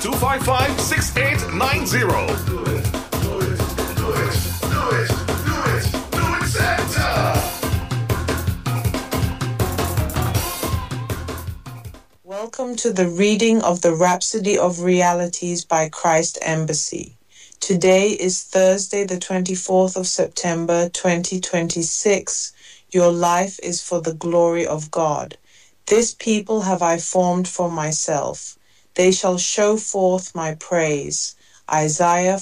Welcome to the reading of the Rhapsody of Realities by Christ Embassy. Today is Thursday, the 24th of September, 2026. Your life is for the glory of God. This people have I formed for myself. They shall show forth my praise. Isaiah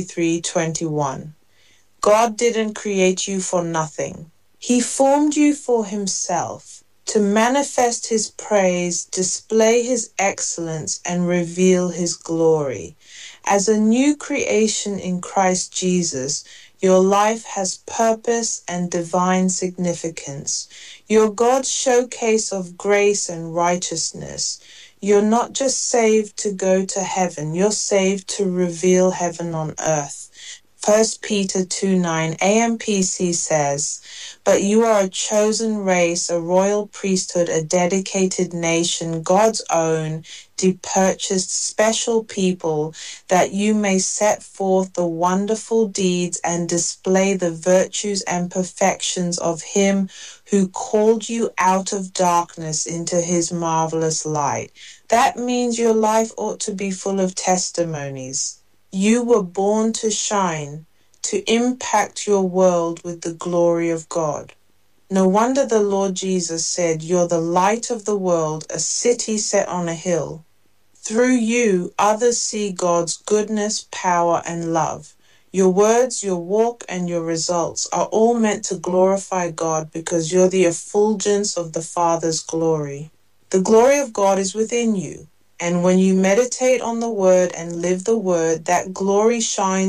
43:21. God didn't create you for nothing. He formed you for himself, to manifest his praise, display his excellence, and reveal his glory. As a new creation in Christ Jesus, your life has purpose and divine significance. You're God's showcase of grace and righteousness. You're not just saved to go to heaven, you're saved to reveal heaven on earth. 1 Peter 2:9 AMPC says, "But you are a chosen race, a royal priesthood, a dedicated nation, God's own, depurchased special people, that you may set forth the wonderful deeds and display the virtues and perfections of him who called you out of darkness into his marvelous light." That means your life ought to be full of testimonies. You were born to shine, to impact your world with the glory of God. No wonder the Lord Jesus said, "You're the light of the world, a city set on a hill." Through you, others see God's goodness, power, and love. Your words, your walk, and your results are all meant to glorify God because you're the effulgence of the Father's glory. The glory of God is within you. And when you meditate on the word and live the word, that glory shines